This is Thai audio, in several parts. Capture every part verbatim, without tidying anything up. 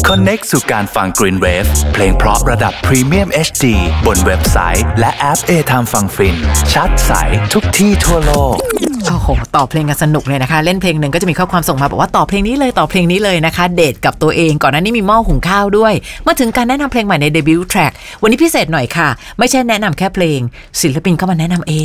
Connect สู่การฟัง Green Wave เพลงเพราะระดับ Premium เอช ดี บนเว็บไซต์และแอป A-Time ฟังฟินชัดใสทุกที่ทั่วโลกโอ้โหต่อเพลงกันสนุกเลยนะคะเล่นเพลงหนึ่งก็จะมีข้อความส่งมาบอกว่าต่อเพลงนี้เลยต่อเพลงนี้เลยนะคะเดทกับตัวเองก่อนหน้านี้มีหม้อหุงข้าวด้วยมาถึงการแนะนำเพลงใหม่ในเดบิวต์แทร็กวันนี้พิเศษหน่อยค่ะไม่ใช่แนะนำแค่เพลงศิลปินเข้ามาแนะนำเอง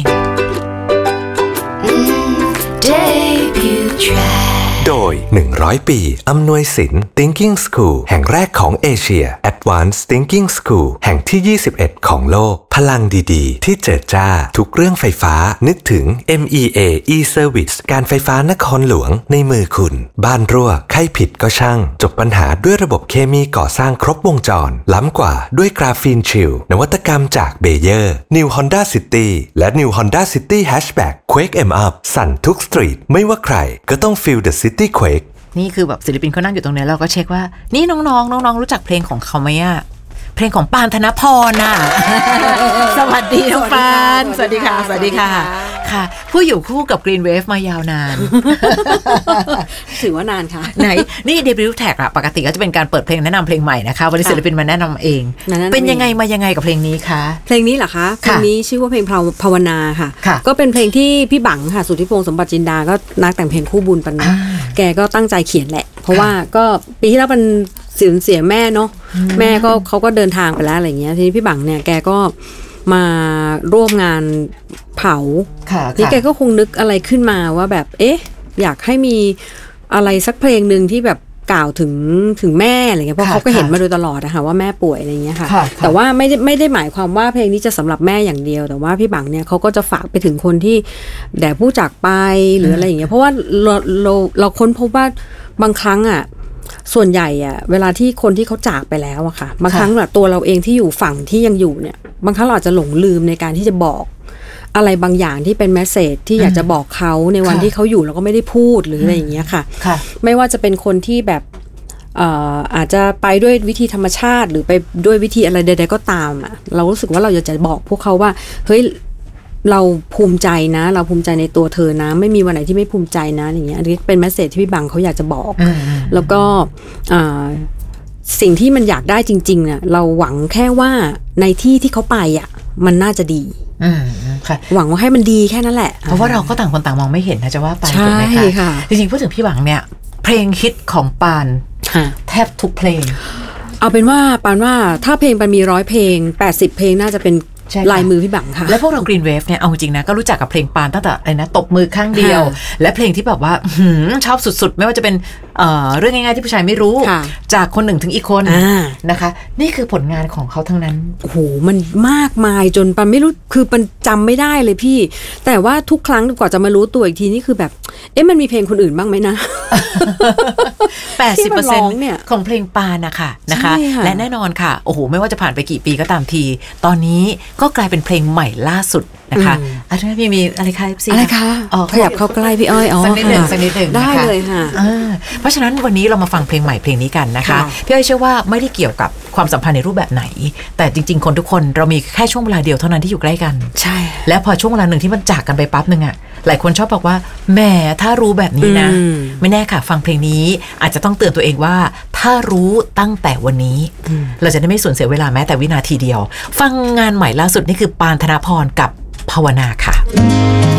Debut Track โดยหนึ่งร้อยปีอำนวยสิน Thinking School แห่งแรกของเอเชีย Advanced Thinking School แห่งที่ยี่สิบเอ็ดของโลกพลังดีๆที่เจิดจ้าทุกเรื่องไฟฟ้านึกถึง เอ็ม อี เอ e-Service การไฟฟ้านครหลวงในมือคุณบ้านรั่วใครผิดก็ช่างจบปัญหาด้วยระบบเคมีก่อสร้างครบวงจรล้ำกว่าด้วยกราฟีนชิลนวัตกรรมจากเบเยอร์ New Honda City และ New Honda City Hatchback Quake เอ็ม Up สั่นทุกสตรีทไม่ว่าใครก็ต้อง Feel the City Quake นี่คือแบบศิลปินเขานั่งอยู่ตรงนี้เราก็เช็คว่านี่น้องๆน้องๆรู้จักเพลงของเขาไหมอะเพลงของปานธนพรน่ะ สวัสดีน้องปานสวัสดีค่ะสวัสดีค่ะค่ะผู้อยู่คู่กับ Green Wave มายาวนานถือว่านานค่ะไหนนี่เดบิวต์แท็กอะปกติก็จะเป็นการเปิดเพลงแนะนำเพลงใหม่นะคะวันนี้ศิลปินมาแนะนำเองเป็นยังไงมายังไงกับเพลงนี้คะเพลงนี้เหรอคะเพลงนี้ชื่อว่าเพลงภาวนาค่ะก็เป็นเพลงที่พี่บังค่ะสุทธิพงษ์สมบัติจินดาก็นักแต่งเพลงคู่บุญปันนะแกก็ตั้งใจเขียนแหละเพราะว่าก็ปีที่แล้วมันสูญเสียแม่เนาะแม่ก็เขาก็เดินทางไปแล้วอะไรเงี้ยทีนี้พี่บังเนี่ยแกก็มาร่วมงานเผานี่แกก็คงนึกอะไรขึ้นมาว่าแบบเอ๊ะอยากให้มีอะไรสักเพลงหนึ่งที่แบบกล่าวถึงถึงแม่อะไรเงี้ยเพราะเขาก็เห็นมาโดยตลอดนะคะว่าแม่ป่วยอะไรเงี้ยค่ะแต่ว่าไม่ได้ไม่ได้หมายความว่าเพลงนี้จะสำหรับแม่อย่างเดียวแต่ว่าพี่บังเนี่ยเขาก็จะฝากไปถึงคนที่แด่ผู้จากไปหรืออะไรอย่างเงี้ยเพราะว่าเราเราเราค้นพบว่าบางครั้งอ่ะส่วนใหญ่อะเวลาที่คนที่เขาจากไปแล้วอะค่ะบางครั้งแบบตัวเราเองที่อยู่ฝั่งที่ยังอยู่เนี่ยบางครั้งเราอาจจะหลงลืมในการที่จะบอกอะไรบางอย่างที่เป็นเมสเสจที่อยากจะบอกเขาในวันที่เขาอยู่แล้วก็ไม่ได้พูดหรืออะไรอย่างเงี้ยค่ะไม่ว่าจะเป็นคนที่แบบอาจจะไปด้วยวิธีธรรมชาติหรือไปด้วยวิธีอะไรใดๆก็ตามอะเรารู้สึกว่าเราอยากจะบอกพวกเขาว่าเฮ้ยเราภูมิใจนะเราภูมิใจในตัวเธอนะไม่มีวันไหนที่ไม่ภูมิใจนะอย่างเงี้ยอันนี้เป็นเมสเสจที่พี่บังเขาอยากจะบอกแล้วก็สิ่งที่มันอยากได้จริงๆเนี่ยเราหวังแค่ว่าในที่ที่เขาไปอ่ะมันน่าจะดีหวังว่าให้มันดีแค่นั้นแหละเพราะว่าเราก็ต่างคนต่างมองไม่เห็นนะจะว่าไปใช่ค่ะจริงๆพูดถึงพี่บังเนี่ยเพลงฮิตของปานแทบทุกเพลงเอาเป็นว่าปานว่าถ้าเพลงปานมีร้อยเพลงแปดสิบเพลงน่าจะเป็นลายมือพี่บังค่ะและพวกเรา Green Wave เนี่ยเอาจริงนะก็รู้จักกับเพลงปานตั้งแต่อะไรนะตบมือข้างเดียวและเพลงที่แบบว่าชอบสุดๆไม่ว่าจะเป็นเอ่อเรื่องง่ายๆที่ผู้ชายไม่รู้จากคนหนึ่งถึงอีกคนนะคะนี่คือผลงานของเขาทั้งนั้นโอ้โหมันมากมายจนปานไม่รู้คือมันจำไม่ได้เลยพี่แต่ว่าทุกครั้งกว่าจะมารู้ตัวอีกทีนี่คือแบบเอ๊ะมันมีเพลงคนอื่นบ้างไหมนะแปดสิบเปอร์เซ็นต์ ของเพลงปานนะคะนะคะและแน่นอนค่ะโอ้โหไม่ว่าจะผ่านไปกี่ปีก็ตามทีตอนนี้ก็กลายเป็นเพลงใหม่ล่าสุดนะคะอาจารย์พี่มีอะไรคะพี่อะไรคะขยับเข้าใกล้พี่อ้อยอ๋อสักนิดหนึ่งสักนิดหนึ่งได้เลยค่ะเพราะฉะนั้นวันนี้เรามาฟังเพลงใหม่เพลงนี้กันนะคะพี่อ้อยเชื่อว่าไม่ได้เกี่ยวกับความสัมพันธ์ในรูปแบบไหนแต่จริงๆคนทุกคนเรามีแค่ช่วงเวลาเดียวเท่านั้นที่อยู่ใกล้กันใช่และพอช่วงเวลาหนึ่งที่มันจากกันไปปั๊บนึงอ่ะหลายคนชอบบอกว่าแหมถ้ารู้แบบนี้นะไม่แน่ค่ะฟังเพลงนี้อาจจะต้องเตือนตัวเองว่าถ้ารู้ตั้งแต่วันนี้เราจะได้ไม่สูญเสียเวลาแม้แต่วินาทีเดียวฟังงานใหม่ล่าสุดนี่คือปานธนพรกับภาวนาค่ะ